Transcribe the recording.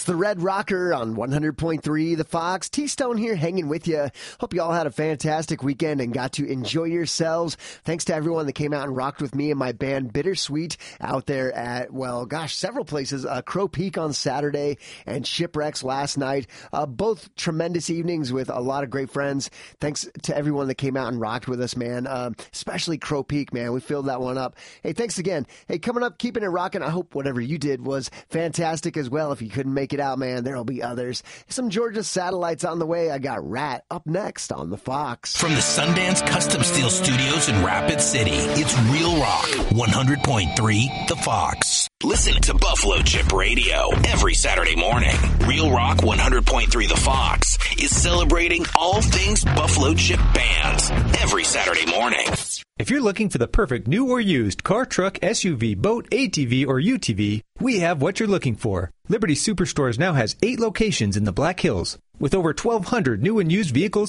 the Red Rocker on 100.3 The Fox. T-Stone here hanging with you. Hope you all had a fantastic weekend and got to enjoy yourselves. Thanks to everyone that came out and rocked with me and my band Bittersweet out there at, several places. Crow Peak on Saturday and Shipwrecks last night. Both tremendous evenings with a lot of great friends. Thanks to everyone that came out and rocked with us, man. Especially Crow Peak, man. We filled that one up. Hey, thanks again. Hey, coming up, keeping it rocking. I hope whatever you did was fantastic as well. If you couldn't make it out, man, there'll be others. Some Georgia satellites on the way. I got Rat up next on The Fox. From the Sundance Custom Steel Studios in Rapid City, it's Real Rock 100.3 The Fox. Listen to Buffalo Chip Radio every Saturday morning. Real Rock 100.3 The Fox is celebrating all things Buffalo Chip bands every Saturday morning. If you're looking for the perfect new or used car, truck, SUV, boat, ATV, or UTV, we have what you're looking for. Liberty Superstores now has 8 locations in the Black Hills. With over 1,200 new and used vehicles